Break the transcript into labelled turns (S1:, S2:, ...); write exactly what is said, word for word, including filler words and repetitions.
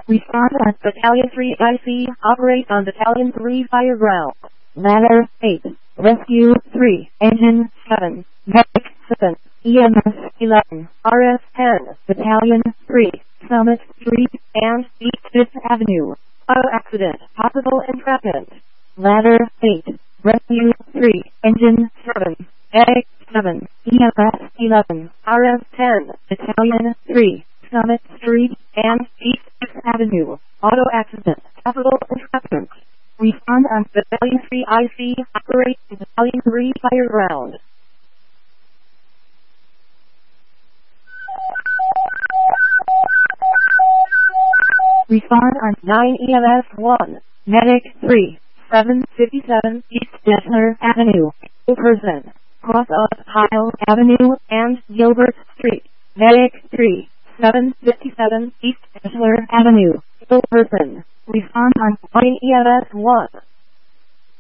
S1: Respond on Battalion three I C. Operate on Battalion three fire ground. Ladder eight. Rescue three. Engine seven. Medic seven. E M S eleven. R F ten. Battalion three. Summit Street and East Fifth Avenue. Auto accident. Possible entrapment. Ladder eight. Rescue three. Engine seven. Medic seven. E M S eleven. R F ten. Battalion three. Summit Street and East Fifth Avenue. Auto accident. Possible entrapment. Respond on Battalion three I C. Operate in Battalion three fire ground. Respond on nine E M S one. Medic three. seven fifty-seven East Dessner Avenue. A person. Cross of Hiles Avenue and Gilbert Street. Medic three. seven fifty-seven East Dessner Avenue. A person. Respond on nine E M S one.